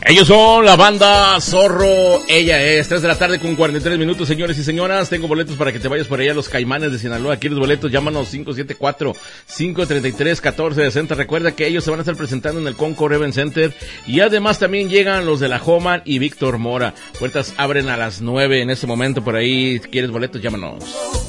Ellos son la banda Zorro, ella es 3 de la tarde con 43 minutos, señores y señoras. Tengo boletos para que te vayas por allá a los Caimanes de Sinaloa. ¿Quieres boletos? Llámanos 574-533-1460. Recuerda que ellos se van a estar presentando en el Concord Event Center. Y además también llegan los de la Homan y Víctor Mora. Puertas abren a las 9 en este momento por ahí. ¿Quieres boletos? Llámanos.